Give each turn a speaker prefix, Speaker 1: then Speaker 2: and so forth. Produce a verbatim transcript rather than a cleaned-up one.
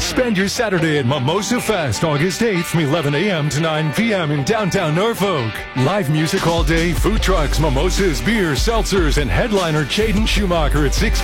Speaker 1: Spend your Saturday at Mimosa Fest, August eighth from eleven a.m. to nine p.m. in downtown Norfolk. Live music all day, food trucks, mimosas, beers, seltzers, and headliner Jaden Schumacher at six